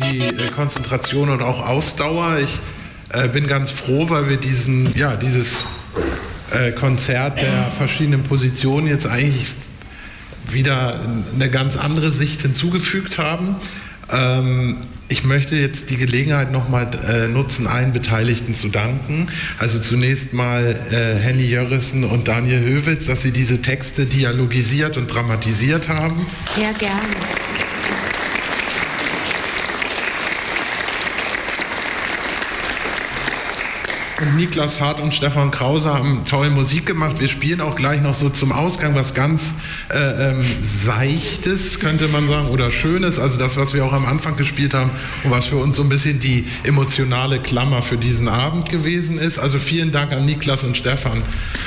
die Konzentration und auch Ausdauer. Ich bin ganz froh, weil wir dieses Konzert der verschiedenen Positionen jetzt eigentlich wieder eine ganz andere Sicht hinzugefügt haben. Ich möchte jetzt die Gelegenheit nochmal nutzen, allen Beteiligten zu danken. Also zunächst mal Henny Jörissen und Daniel Höwitz, dass sie diese Texte dialogisiert und dramatisiert haben. Sehr gerne. Und Niklas Hart und Stefan Krause haben tolle Musik gemacht. Wir spielen auch gleich noch so zum Ausgang was ganz Seichtes, könnte man sagen, oder Schönes. Also das, was wir auch am Anfang gespielt haben und was für uns so ein bisschen die emotionale Klammer für diesen Abend gewesen ist. Also vielen Dank an Niklas und Stefan.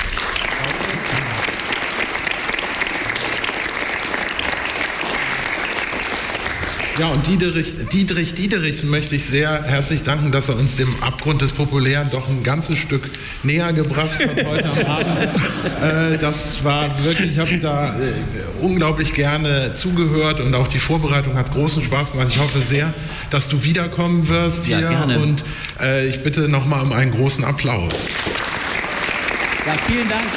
Ja, und Dietrich Diederichsen möchte ich sehr herzlich danken, dass er uns dem Abgrund des Populären doch ein ganzes Stück näher gebracht hat heute am Abend. Das war wirklich, ich habe da unglaublich gerne zugehört und auch die Vorbereitung hat großen Spaß gemacht. Ich hoffe sehr, dass du wiederkommen wirst hier. Ja, gerne. Und ich bitte nochmal um einen großen Applaus. Ja, vielen Dank.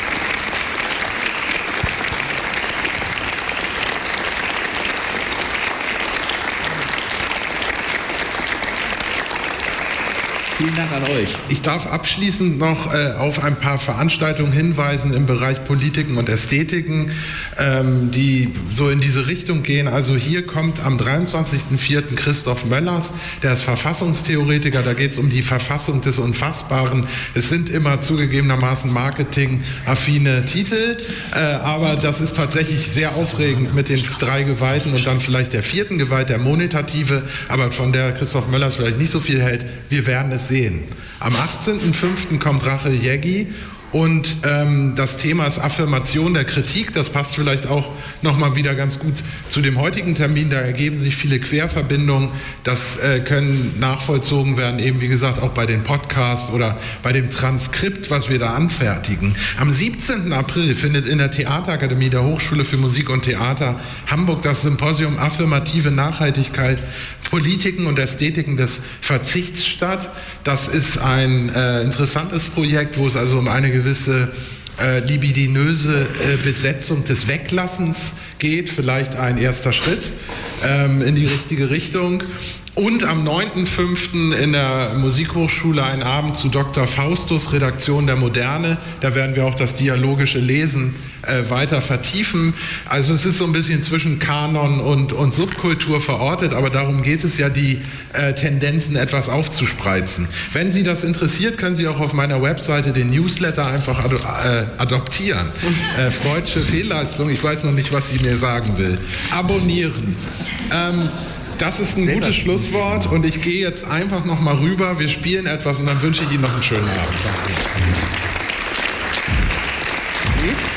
Vielen Dank an euch. Ich darf abschließend noch auf ein paar Veranstaltungen hinweisen im Bereich Politiken und Ästhetiken, die so in diese Richtung gehen. Also hier kommt am 23.04. Christoph Möllers, der ist Verfassungstheoretiker, da geht es um die Verfassung des Unfassbaren. Es sind immer zugegebenermaßen marketingaffine Titel, aber das ist tatsächlich sehr aufregend mit den 3 Geweihten und dann vielleicht der 4. Geweiht, der Monetative, aber von der Christoph Möllers vielleicht nicht so viel hält. Wir werden es sehen. Am 18.05. kommt Rachel Jägi und das Thema ist Affirmation der Kritik. Das passt vielleicht auch nochmal wieder ganz gut zu dem heutigen Termin. Da ergeben sich viele Querverbindungen. Das können nachvollzogen werden, eben wie gesagt auch bei den Podcasts oder bei dem Transkript, was wir da anfertigen. Am 17. April findet in der Theaterakademie der Hochschule für Musik und Theater Hamburg das Symposium Affirmative Nachhaltigkeit, Politiken und Ästhetiken des Verzichts statt. Das ist ein interessantes Projekt, wo es also um eine gewisse libidinöse Besetzung des Weglassens geht, vielleicht ein erster Schritt in die richtige Richtung. Und am 9.5. in der Musikhochschule ein Abend zu Dr. Faustus, Redaktion der Moderne. Da werden wir auch das dialogische Lesen weiter vertiefen. Also es ist so ein bisschen zwischen Kanon und Subkultur verortet, aber darum geht es ja, die Tendenzen etwas aufzuspreizen. Wenn Sie das interessiert, können Sie auch auf meiner Webseite den Newsletter einfach adoptieren. Freudsche Fehlleistung, ich weiß noch nicht, was sie mir sagen will. Abonnieren. Das ist ein gutes Schlusswort und ich gehe jetzt einfach noch mal rüber. Wir spielen etwas und dann wünsche ich Ihnen noch einen schönen Abend. Danke.